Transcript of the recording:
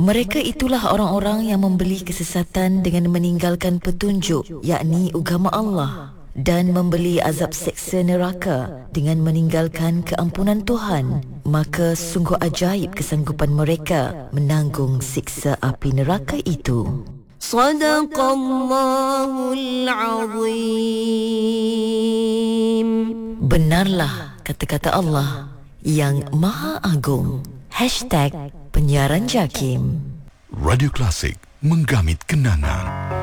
Mereka itulah orang-orang yang membeli kesesatan dengan meninggalkan petunjuk, yakni agama Allah, dan membeli azab seksa neraka dengan meninggalkan keampunan Tuhan. Maka sungguh ajaib kesanggupan mereka menanggung siksa api neraka itu. Sadaqallahul Azim. Benarlah kata-kata Allah yang Maha Agung. #Penyiaran Jakim. Radio Klasik, menggamit kenangan.